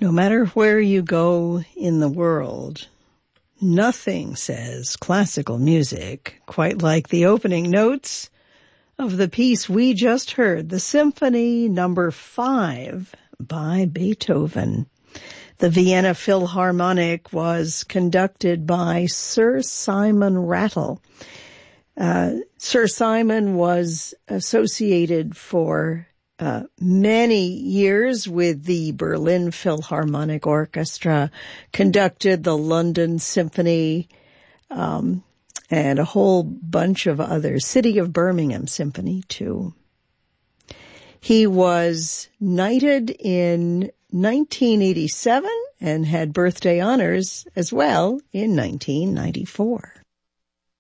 No matter where you go in the world, nothing says classical music quite like the opening notes of the piece we just heard, the Symphony No. 5 by Beethoven. The Vienna Philharmonic was conducted by Sir Simon Rattle. Sir Simon was associated for many years with the Berlin Philharmonic Orchestra, conducted the London Symphony, and a whole bunch of others, City of Birmingham Symphony too. He was knighted in 1987 and had birthday honors as well in 1994.